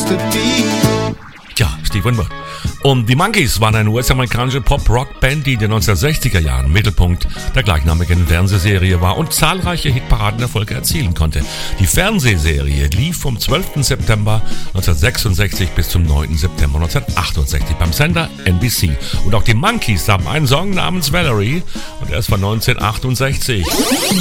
to be. Tja, Steve Winwood. Und die Monkees waren eine US-amerikanische Pop-Rock-Band, die in den 1960er Jahren Mittelpunkt der gleichnamigen Fernsehserie war und zahlreiche Hitparadenerfolge erzielen konnte. Die Fernsehserie lief vom 12. September 1966 bis zum 9. September 1968 beim Sender NBC. Und auch die Monkees haben einen Song namens Valerie und er ist von 1968.